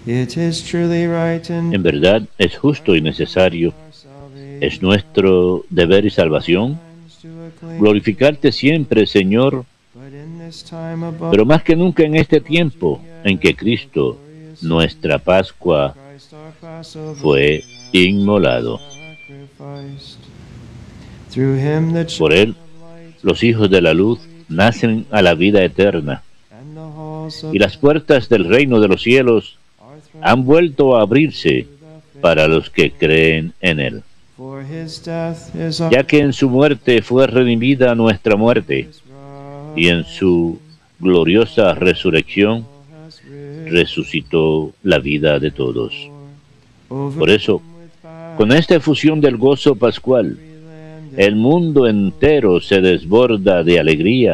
En verdad es justo y necesario, es nuestro deber y salvación, glorificarte siempre, Señor, pero más que nunca en este tiempo en que Cristo, nuestra Pascua, fue inmolado. Por él, los hijos de la luz nacen a la vida eterna, y las puertas del reino de los cielos han vuelto a abrirse para los que creen en él. Ya que en su muerte fue redimida nuestra muerte, y en su gloriosa resurrección resucitó la vida de todos. Por eso, con esta efusión del gozo pascual, el mundo entero se desborda de alegría